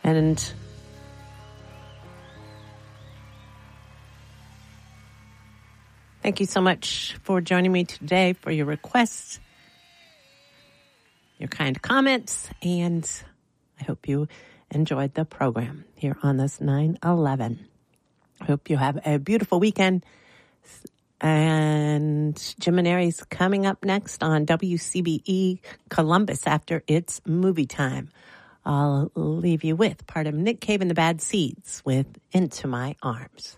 And thank you so much for joining me today, for your requests, your kind comments, and I hope you enjoyed the program here on this 9/11. I hope you have a beautiful weekend. And Jim Maneri's coming up next on WCBE Columbus after it's movie time. I'll leave you with part of Nick Cave and the Bad Seeds with Into My Arms.